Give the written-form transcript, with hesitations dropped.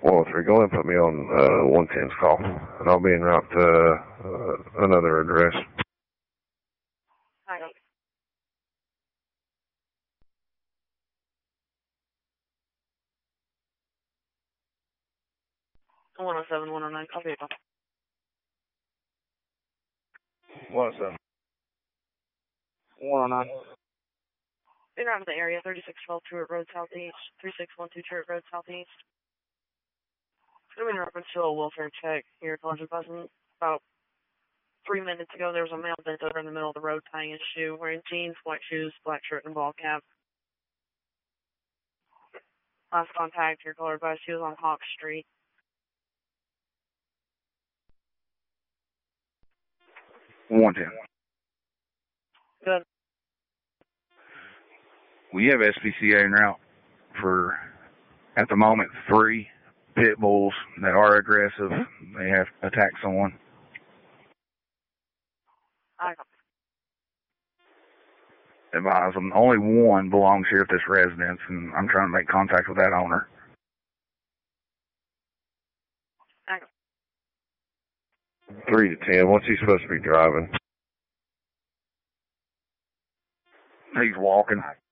103, go ahead and put me on 110's call, and I'll be en route to another address. Hang on. 107, 109, copy it. 107. 109. Been around the area, 3612 Truett Road Southeast, 3612 Truett Road Southeast. In reference to a welfare check here at Pleasant Pleasant. About 3 minutes ago, there was a male bent over in the middle of the road tying his shoe, wearing jeans, white shoes, black shirt, and ball cap. Last contact, your caller advised he was on Hawk Street. One 10. Good. We have SPCA en route for, at the moment, 3 pit bulls that are aggressive. They have attacked someone. I Advise them. Only one belongs here at this residence, and I'm trying to make contact with that owner. 3 to 10, what's he supposed to be driving? He's walking.